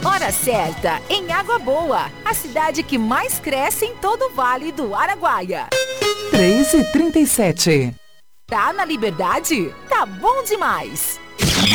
Hora certa, em Água Boa, a cidade que mais cresce em todo o Vale do Araguaia. 3h37. Tá na Liberdade? Tá bom demais!